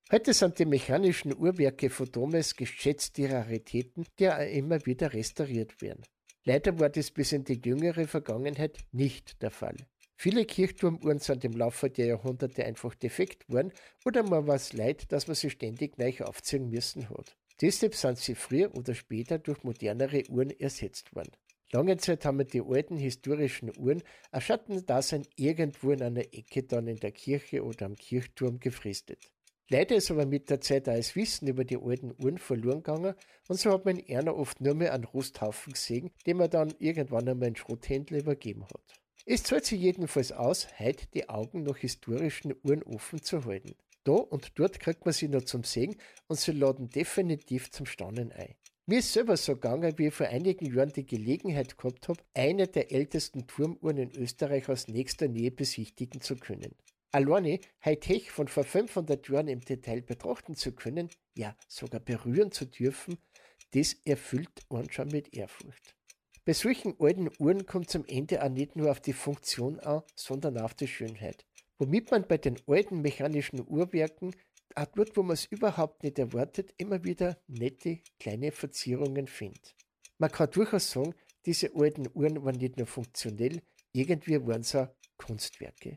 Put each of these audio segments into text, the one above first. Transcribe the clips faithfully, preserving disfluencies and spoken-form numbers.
Heute sind die mechanischen Uhrwerke von damals geschätzte Raritäten, die auch immer wieder restauriert werden. Leider war das bis in die jüngere Vergangenheit nicht der Fall. Viele Kirchturmuhren sind im Laufe der Jahrhunderte einfach defekt worden oder man war es leid, dass man sie ständig neu aufziehen müssen hat. Deshalb sind sie früher oder später durch modernere Uhren ersetzt worden. Lange Zeit haben wir die alten historischen Uhren ein Schattendasein irgendwo in einer Ecke dann in der Kirche oder am Kirchturm gefristet. Leider ist aber mit der Zeit auch das Wissen über die alten Uhren verloren gegangen und so hat man in einer oft nur mehr einen Rusthaufen gesehen, den man dann irgendwann einmal einen Schrotthändler übergeben hat. Es zahlt sich jedenfalls aus, heute die Augen nach historischen Uhren offen zu halten. Da und dort kriegt man sie noch zum Sehen und sie laden definitiv zum Staunen ein. Mir ist selber so gegangen, wie ich vor einigen Jahren die Gelegenheit gehabt habe, eine der ältesten Turmuhren in Österreich aus nächster Nähe besichtigen zu können. Alleine Hightech von vor fünfhundert Jahren im Detail betrachten zu können, ja sogar berühren zu dürfen, das erfüllt einen schon mit Ehrfurcht. Bei solchen alten Uhren kommt es am Ende auch nicht nur auf die Funktion an, sondern auch auf die Schönheit. Womit man bei den alten mechanischen Uhrwerken, auch dort, wo man es überhaupt nicht erwartet, immer wieder nette kleine Verzierungen findet. Man kann durchaus sagen, diese alten Uhren waren nicht nur funktionell, irgendwie waren sie auch Kunstwerke.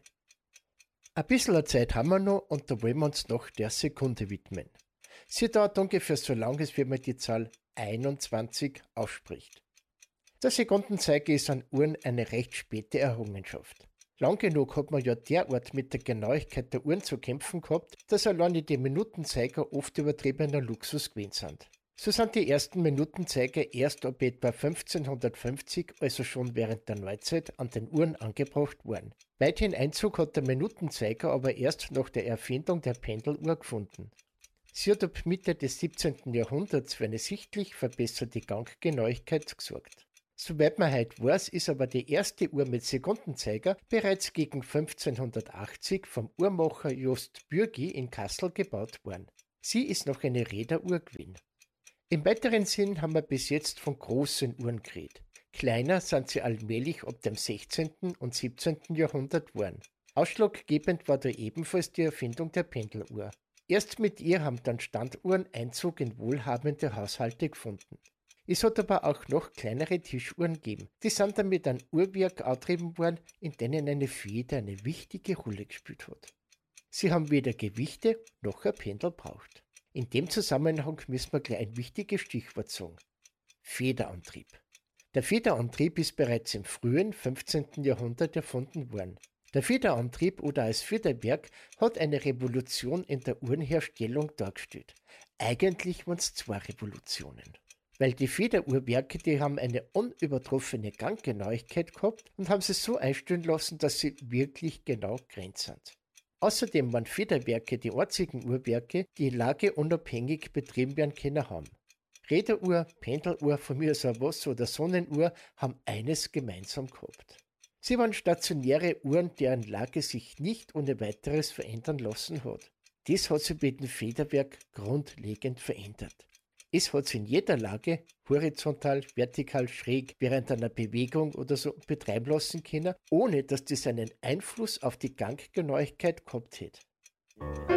Ein bisschen Zeit haben wir noch und da wollen wir uns noch der Sekunde widmen. Sie dauert ungefähr so lange, wie man die Zahl einundzwanzig ausspricht. Der Sekundenzeiger ist an Uhren eine recht späte Errungenschaft. Lang genug hat man ja derart mit der Genauigkeit der Uhren zu kämpfen gehabt, dass alleine die Minutenzeiger oft übertriebener Luxus gewesen sind. So sind die ersten Minutenzeiger erst ab etwa fünfzehnhundertfünfzig, also schon während der Neuzeit, an den Uhren angebracht worden. Weithin Einzug hat der Minutenzeiger aber erst nach der Erfindung der Pendeluhr gefunden. Sie hat ab Mitte des siebzehnten Jahrhunderts für eine sichtlich verbesserte Ganggenauigkeit gesorgt. Soweit man heute weiß, ist aber die erste Uhr mit Sekundenzeiger bereits gegen fünfzehnhundertachtzig vom Uhrmacher Jost Bürgi in Kassel gebaut worden. Sie ist noch eine Räderuhr gewesen. Im weiteren Sinn haben wir bis jetzt von großen Uhren geredet. Kleiner sind sie allmählich ab dem sechzehnten und siebzehnten Jahrhundert geworden. Ausschlaggebend war da ebenfalls die Erfindung der Pendeluhr. Erst mit ihr haben dann Standuhren Einzug in wohlhabende Haushalte gefunden. Es hat aber auch noch kleinere Tischuhren gegeben. Die sind dann mit einem Uhrwerk angetrieben worden, in denen eine Feder eine wichtige Rolle gespielt hat. Sie haben weder Gewichte noch ein Pendel braucht. In dem Zusammenhang müssen wir gleich ein wichtiges Stichwort sagen. Federantrieb. Der Federantrieb ist bereits im frühen fünfzehnten Jahrhundert erfunden worden. Der Federantrieb oder als Federwerk hat eine Revolution in der Uhrenherstellung dargestellt. Eigentlich waren es zwei Revolutionen. Weil die Federuhrwerke, die haben eine unübertroffene Ganggenauigkeit gehabt und haben sie so einstellen lassen, dass sie wirklich genau grenzt sind. Außerdem waren Federwerke die einzigen Uhrwerke, die lageunabhängig betrieben werden können haben. Räderuhr, Pendeluhr, von mir aus auch Wasser- oder Sonnenuhr haben eines gemeinsam gehabt. Sie waren stationäre Uhren, deren Lage sich nicht ohne weiteres verändern lassen hat. Das hat sich mit dem Federwerk grundlegend verändert. Es hat sich in jeder Lage, horizontal, vertikal, schräg, während einer Bewegung oder so betreiben lassen können, ohne dass das einen Einfluss auf die Ganggenauigkeit gehabt hätte.